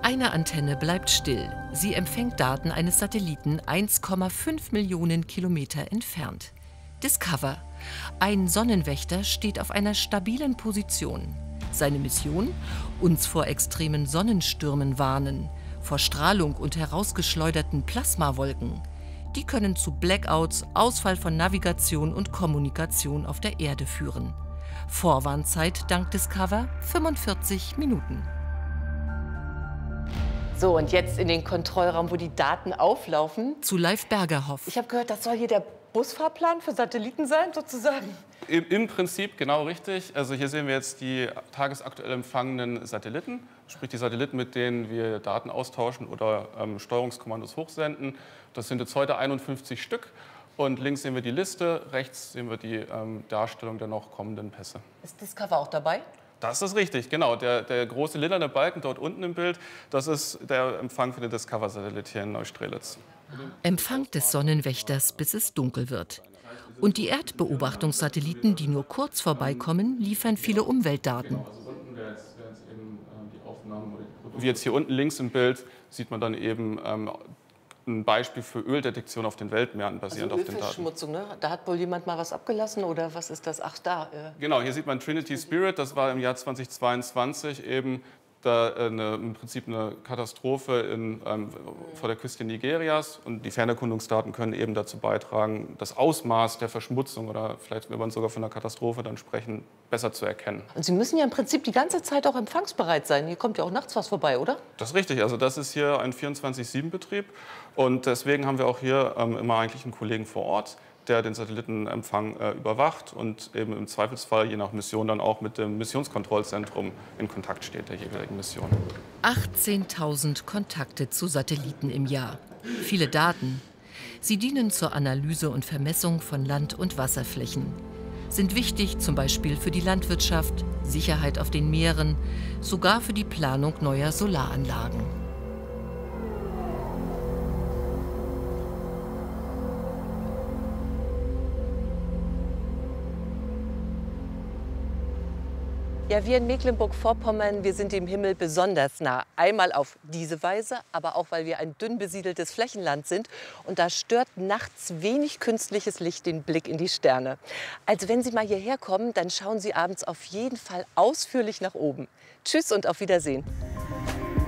Eine Antenne bleibt still. Sie empfängt Daten eines Satelliten 1,5 Millionen Kilometer entfernt. Discover. Ein Sonnenwächter steht auf einer stabilen Position. Seine Mission? Uns vor extremen Sonnenstürmen warnen, vor Strahlung und herausgeschleuderten Plasmawolken. Die können zu Blackouts, Ausfall von Navigation und Kommunikation auf der Erde führen. Vorwarnzeit dank Discover 45 Minuten. So, und jetzt in den Kontrollraum, wo die Daten auflaufen. Zu Leif Bergerhoff. Ich habe gehört, das soll hier der Busfahrplan für Satelliten sein, sozusagen. Im Prinzip genau richtig. Also hier sehen wir jetzt die tagesaktuell empfangenen Satelliten, sprich die Satelliten, mit denen wir Daten austauschen oder Steuerungskommandos hochsenden. Das sind jetzt heute 51 Stück. Und links sehen wir die Liste, rechts sehen wir die Darstellung der noch kommenden Pässe. Ist Discover auch dabei? Das ist richtig, genau. Der große lilane Balken dort unten im Bild, das ist der Empfang für den Discover-Satellit hier in Neustrelitz. Empfang des Sonnenwächters, bis es dunkel wird. Und die Erdbeobachtungssatelliten, die nur kurz vorbeikommen, liefern viele Umweltdaten. Wie jetzt hier unten links im Bild sieht man dann eben ein Beispiel für Öldetektion auf den Weltmeeren basierend auf den Daten. Ölverschmutzung, ne? Da hat wohl jemand mal was abgelassen oder was ist das? Ach, da. Genau, hier sieht man Trinity Spirit, das war im Jahr 2022 eben im Prinzip eine Katastrophe vor der Küste Nigerias. Und die Fernerkundungsdaten können eben dazu beitragen, das Ausmaß der Verschmutzung oder vielleicht, wenn man sogar von einer Katastrophe dann sprechen, besser zu erkennen. Und Sie müssen ja im Prinzip die ganze Zeit auch empfangsbereit sein. Hier kommt ja auch nachts was vorbei, oder? Das ist richtig. Also das ist hier ein 24/7-Betrieb. Und deswegen haben wir auch hier immer eigentlich einen Kollegen vor Ort, der den Satellitenempfang überwacht und eben im Zweifelsfall je nach Mission dann auch mit dem Missionskontrollzentrum in Kontakt steht der jeweiligen Mission. 18.000 Kontakte zu Satelliten im Jahr. Viele Daten. Sie dienen zur Analyse und Vermessung von Land- und Wasserflächen. Sind wichtig zum Beispiel für die Landwirtschaft, Sicherheit auf den Meeren, sogar für die Planung neuer Solaranlagen. Ja, wir in Mecklenburg-Vorpommern, wir sind dem Himmel besonders nah. Einmal auf diese Weise, aber auch, weil wir ein dünn besiedeltes Flächenland sind. Und da stört nachts wenig künstliches Licht den Blick in die Sterne. Also wenn Sie mal hierher kommen, dann schauen Sie abends auf jeden Fall ausführlich nach oben. Tschüss und auf Wiedersehen.